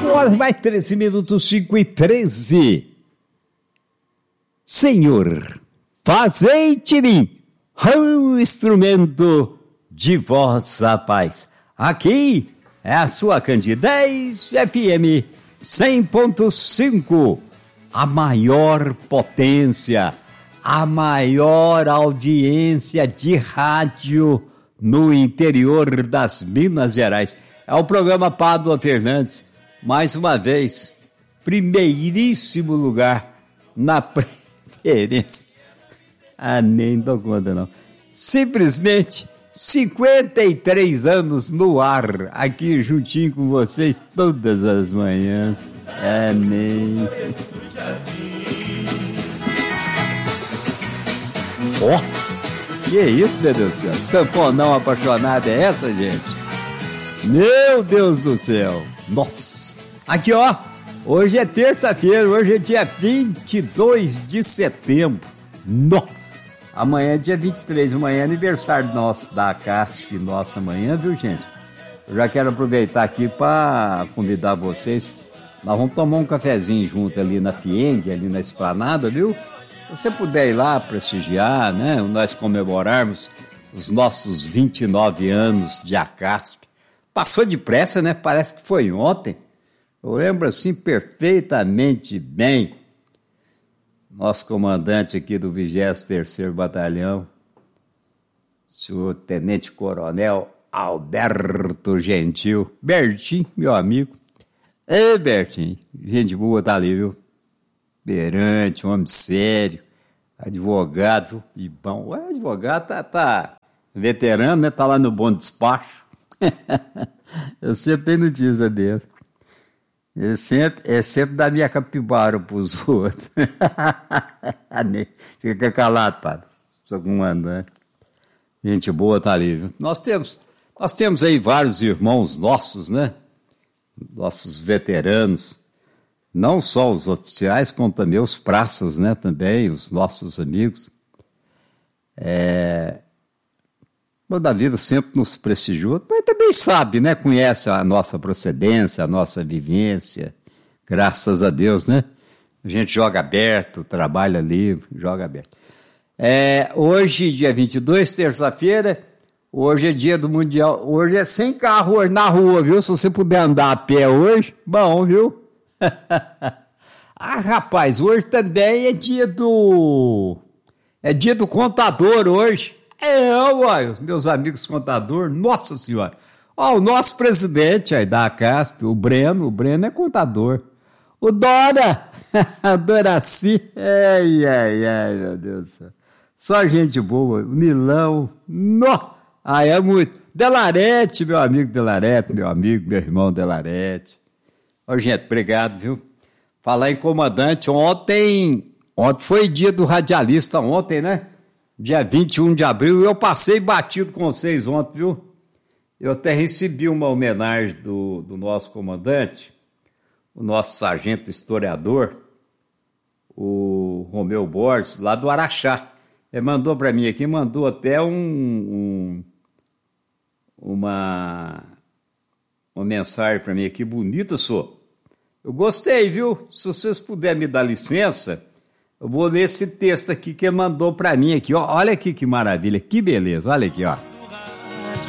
5 horas mais 13 minutos, 5:13. Senhor, fazei de mim um instrumento de vossa paz. Aqui é a sua Candidez FM 100.5, a maior potência, a maior audiência de rádio no interior das Minas Gerais. É o programa Pádua Fernandes, mais uma vez, primeiríssimo lugar na preferência. Nem dou conta não. Simplesmente 53 anos no ar, aqui juntinho com vocês todas as manhãs. Nem... Que isso, meu Deus do céu? Sanfonão apaixonado é essa, gente? Meu Deus do céu! Nossa! Aqui, ó, hoje é terça-feira, hoje é dia 22 de setembro. Amanhã é dia 23, amanhã é aniversário nosso, da CASP, nossa amanhã, viu, gente? Eu já quero aproveitar aqui para convidar vocês. Nós vamos tomar um cafezinho junto ali na Fieng, ali na Esplanada, viu? Se você puder ir lá prestigiar, né? Nós comemorarmos os nossos 29 anos de ACASP. Passou depressa, né? Parece que foi ontem. Eu lembro assim perfeitamente bem. Nosso comandante aqui do 23º Batalhão, senhor Tenente Coronel Alberto Gentil. Bertinho, meu amigo. Ei, Bertinho, gente boa tá ali, viu? Beirante, um homem sério, advogado, e bom. O advogado tá veterano, né? Tá lá no bom despacho. Eu sempre tenho notícia dele. Ele sempre dá minha capivara pros outros. Fica calado, padre. Sou comandante. Gente boa tá ali, viu? Nós temos aí vários irmãos nossos, né? Nossos veteranos. Não só os oficiais, como também os praças, né? Também, os nossos amigos. Toda a vida sempre nos prestigiou, mas também sabe, né? Conhece a nossa procedência, a nossa vivência, graças a Deus, né? A gente joga aberto, trabalha livre, joga aberto. Hoje, dia 22, terça-feira, hoje é dia do Mundial, hoje é sem carro hoje na rua, viu? Se você puder andar a pé hoje, bom, viu? Rapaz, hoje também é dia do contador hoje. Os meus amigos contadores, nossa senhora. O nosso presidente aí da CASP, o Breno é contador. O Dora, a Doraci, ai, meu Deus do céu. Só gente boa, o Nilão, é muito. Delarete, meu amigo Delarete, meu irmão Delarete. Gente, obrigado, viu? Falar em comandante, ontem foi dia do radialista, ontem, né? Dia 21 de abril, eu passei batido com vocês ontem, viu? Eu até recebi uma homenagem do nosso comandante, o nosso sargento historiador, o Romeu Borges, lá do Araxá. Ele mandou para mim aqui, mandou até uma mensagem para mim aqui, bonita, senhor. Eu gostei, viu? Se vocês puderem me dar licença, eu vou ler esse texto aqui que ele mandou para mim aqui, ó. Olha aqui que maravilha, que beleza, olha aqui, ó.